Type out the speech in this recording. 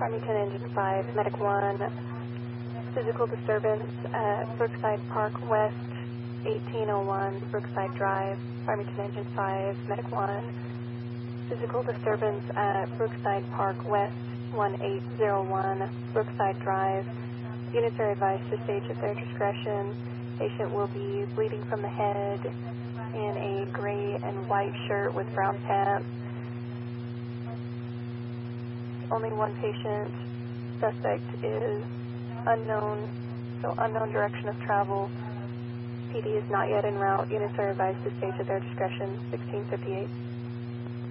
Army 10 Engine 5, Medic 1, physical disturbance at Brookside Park West, 1801 Brookside Drive, Army 10 Engine 5, Medic 1, physical disturbance at Brookside Park West, 1801 Brookside Drive. Units are advised to stage at their discretion. Patient will be bleeding from the head in a gray and white shirt with brown pants. Only one patient. Suspect is unknown, so unknown direction of travel. PD is not yet en route. Units are advised to stage at their discretion. 1658.